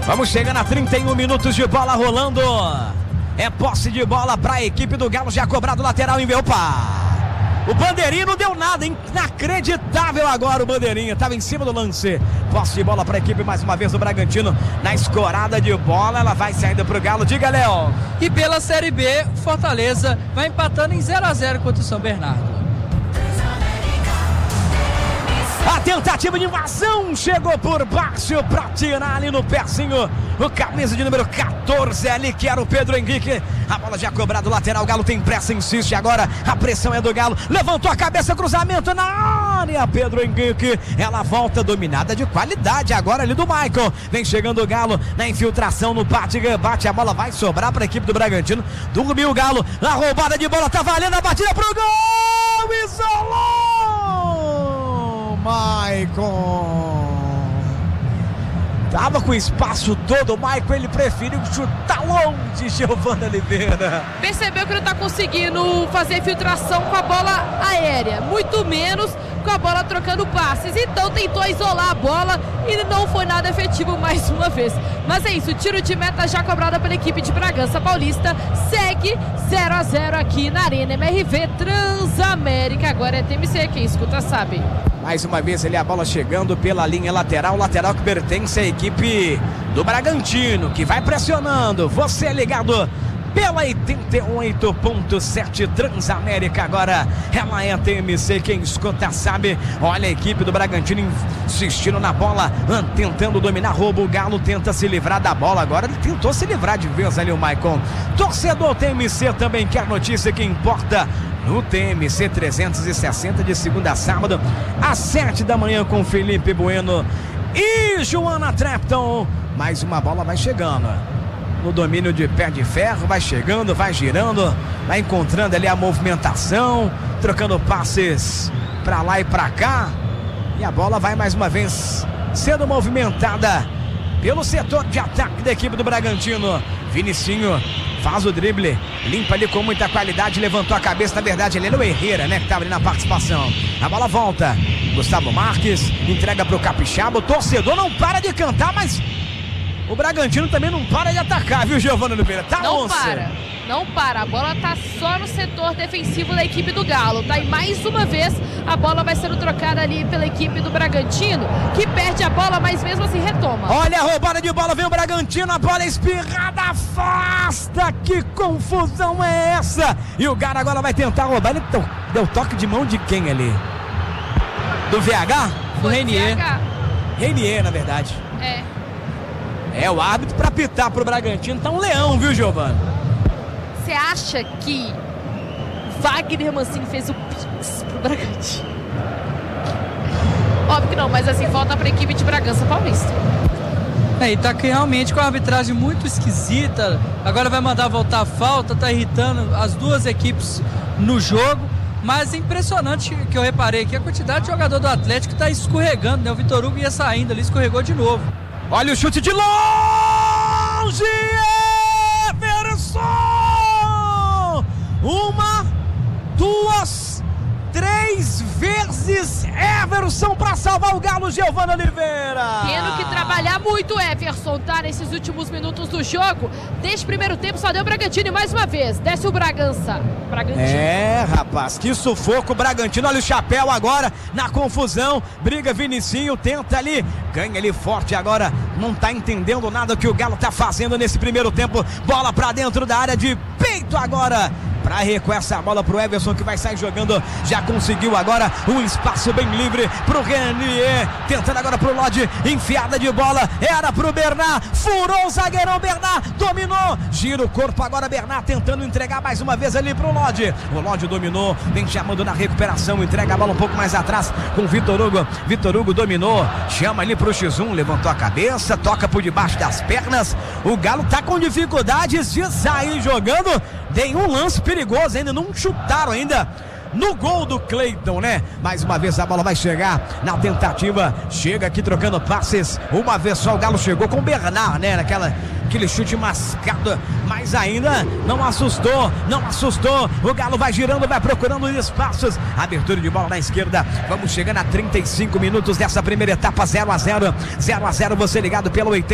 Vamos chegando a 31 minutos de bola rolando. É posse de bola para a equipe do Galo, já cobrado lateral em Opa! O bandeirinha não deu nada, inacreditável agora o bandeirinha, estava em cima do lance. Posse de bola para a equipe mais uma vez do Bragantino, na escorada de bola, ela vai saindo para o Galo, diga Léo. E pela Série B, Fortaleza vai empatando em 0-0 contra o São Bernardo. A tentativa de invasão chegou por baixo para tirar ali no pezinho o camisa de número 14 ali, que era o Pedro Henrique. A bola já cobrada, o lateral, o Galo tem pressa, insiste agora, a pressão é do Galo, levantou a cabeça, cruzamento na área, Pedro Henrique, ela volta dominada de qualidade agora ali do Michael. Vem chegando o Galo na infiltração, no bate, a bola vai sobrar para a equipe do Bragantino. Dormiu o Galo, a roubada de bola tá valendo, a batida pro gol, isolou Maicon. Tava com o espaço todo, o Maicon, ele preferiu chutar longe, Giovana Oliveira. Percebeu que não tá conseguindo fazer infiltração com a bola aérea, muito menos com a bola trocando passes, então tentou isolar a bola e não foi nada efetivo mais uma vez. Mas é isso, tiro de meta já cobrada pela equipe de Bragança Paulista, segue 0-0 aqui na Arena MRV Transamérica. Agora é TMC, quem escuta sabe. Mais uma vez ali a bola chegando pela linha lateral que pertence à equipe do Bragantino, que vai pressionando, você ligado pela 88.7 Transamérica, agora ela é a TMC, quem escuta sabe. Olha a equipe do Bragantino insistindo na bola, tentando dominar, rouba o Galo, tenta se livrar da bola, agora ele tentou se livrar de vez ali o Maicon. Torcedor TMC também quer notícia que importa no TMC 360, de segunda a sábado às 7 da manhã com Felipe Bueno e Joana Trepton. Mais uma bola vai chegando no domínio de pé de ferro, vai chegando, vai girando, vai encontrando ali a movimentação, trocando passes pra lá e pra cá, e a bola vai mais uma vez sendo movimentada pelo setor de ataque da equipe do Bragantino. Vinicinho faz o drible, limpa ali com muita qualidade, levantou a cabeça, na verdade ele era o Herrera, né, que estava ali na participação. A bola volta, Gustavo Marques entrega pro Capixaba, o torcedor não para de cantar, mas o Bragantino também não para de atacar, viu, Giovana Oliveira? Tá não para, a bola tá só no setor defensivo da equipe do Galo, tá? E mais uma vez a bola vai sendo trocada ali pela equipe do Bragantino, que perde a bola, mas mesmo assim retoma. Olha a roubada de bola, vem o Bragantino, a bola é espirrada, afasta, que confusão é essa? E o Galo agora vai tentar roubar, ele deu toque de mão de quem ali? Do VH? Do Renier. Renier, na verdade. É o árbitro para pitar pro Bragantino, tá um leão, viu, Giovana? Você acha que Wagner Mancini fez o pix pro Bragantino? Óbvio que não, mas assim, volta pra equipe de Bragança Paulista. E tá realmente com a arbitragem muito esquisita, agora vai mandar voltar a falta, tá irritando as duas equipes no jogo, mas é impressionante que eu reparei aqui, a quantidade de jogador do Atlético tá escorregando, né? O Vitor Hugo ia saindo ali, escorregou de novo. Olha o chute de longe! Everson! Uma, duas, três vezes Everson para salvar o Galo, Giovana Oliveira. Tendo que trabalhar muito Everson, tá? Nesses últimos minutos do jogo. Desde o primeiro tempo só deu o Bragantino e mais uma vez desce o Bragantino. Rapaz, que sufoco o Bragantino. Olha o chapéu agora na confusão. Briga Vinicinho, tenta ali, ganha ali forte agora. Não tá entendendo nada que o Galo tá fazendo nesse primeiro tempo. Bola pra dentro da área de peito agora. Pra recuar essa bola pro Everson, que vai sair jogando. Já conseguiu agora um espaço bem livre pro Renier. Tentando agora pro Lodi. Enfiada de bola. Era pro Bernard. Furou o zagueirão Bernard. Dominou. Gira o corpo agora Bernard. Tentando entregar mais uma vez ali pro Lodi. O Lodi dominou. Vem chamando na recuperação. Entrega a bola um pouco mais atrás com o Vitor Hugo. Vitor Hugo dominou. Chama ali pro X1. Levantou a cabeça. Toca por debaixo das pernas. O Galo tá com dificuldades de sair jogando. Tem um lance perigoso ainda, não chutaram ainda no gol do Cleiton, né? Mais uma vez a bola vai chegar na tentativa, chega aqui trocando passes, uma vez só o Galo chegou com o Bernard, né? Aquele chute mascado, mas ainda não assustou, o Galo vai girando, vai procurando espaços, abertura de bola na esquerda, vamos chegando a 35 minutos dessa primeira etapa, 0-0, você ligado pelo 80.